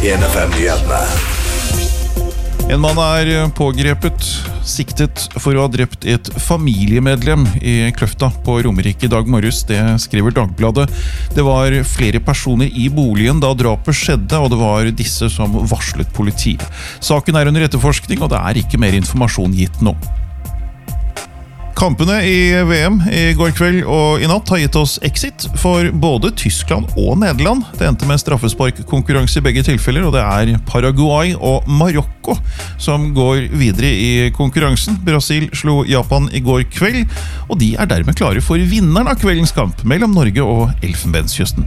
1FM-nyhetene. En mann pågrepet, siktet for å ha drept et familiemedlem i Kløfta på Romerike i dag morges. Det skriver Dagbladet. Det var flere personer i boligen da drapet skjedde, og det var disse som varslet politiet. Saken under etterforskning, og det ikke mer informasjon gitt nå. Kampene i VM i går kveld og i natt har gitt oss exit for både Tyskland og Nederland. Det endte med straffesparkkonkurranse i begge tilfeller, og det Paraguay og Marokko som går videre i konkurransen. Brasil slo Japan i går kveld, og de dermed klare for vinneren av kveldens kamp mellom Norge og Elfenbenskysten.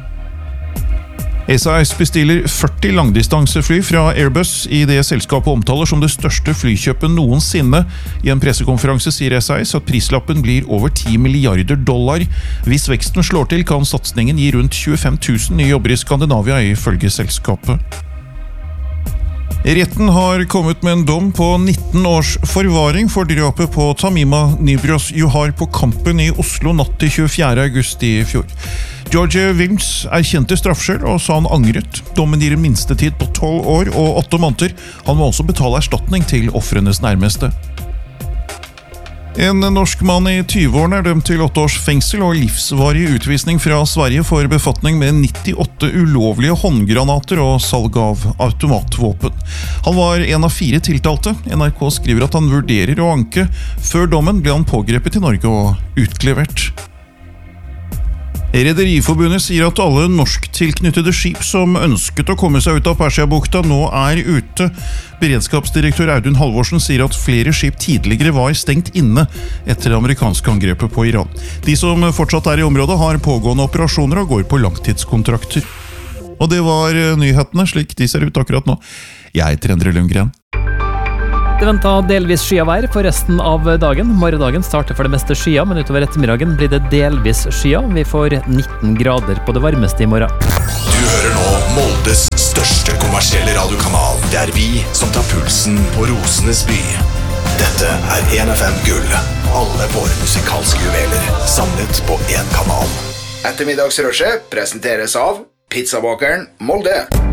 SAS bestiller 40 langdistansefly fra Airbus i det selskapet omtaler som det største flykjøpet noensinne. I en pressekonferanse sier SAS at prislappen blir over $10 milliarder. Hvis veksten slår til, kan satsningen gi rundt 25 000 nye jobber i Skandinavia ifølge selskapet. Retten har kommet med en dom på 19 års forvaring for drapet på Tamima Nybros Johar på Kampen i Oslo natt til 24. august i fjor. George Wilms erkjente straffskyld og sa han angret. Dommen gir en minstetid på 12 år og 8 måneder. Han må også betale erstatning til ofrenes nærmeste. En norsk mann i 20-årene dømt til 8 års fengsel og livsvarig utvisning fra Sverige for befatning med 98 ulovlige håndgranater og salg av automatvåpen. Han var en av 4 tiltalte. NRK skriver at han vurderer å anke. Før dommen ble han pågrepet i Norge og utlevert. Rederiforbundet sier at alle norsktilknyttede skip som ønsket å komme seg ut av Persiabukta nå ute. Beredskapsdirektør Audun Halvorsen sier at flere skip tidligere var stengt inne etter det amerikanske angrepet på Iran. De som fortsatt i området har pågående operasjoner og går på langtidskontrakter. Og det var nyhetene slik de ser ut akkurat nå. Jeg heter Endre Lundgren. Det venter delvis skyavær for resten av dagen. Morgendagen starter for det meste skya, men utover ettermiddagen blir det delvis skya. Vi får 19 grader på det varmeste i morgen. Du hører nå Moldes største kommersielle radiokanal. Det vi som tar pulsen på Rosenes by. Dette 1FM Gull. Alle våre musikalske juveler samlet på en kanal. Ettermiddagsrushet presenteres av Pizzabakeren Molde.